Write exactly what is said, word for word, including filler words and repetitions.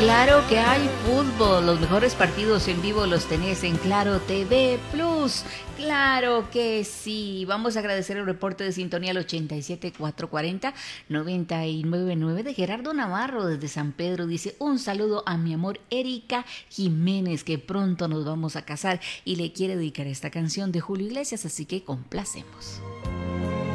Claro que hay fútbol, los mejores partidos en vivo los tenés en Claro T V Plus. Claro que sí. Vamos a agradecer el reporte de sintonía al ochenta y siete, cuatrocientos cuarenta, noventa y nueve nueve de Gerardo Navarro desde San Pedro. Dice: un saludo a mi amor Erika Jiménez, que pronto nos vamos a casar y le quiere dedicar esta canción de Julio Iglesias, así que complacemos.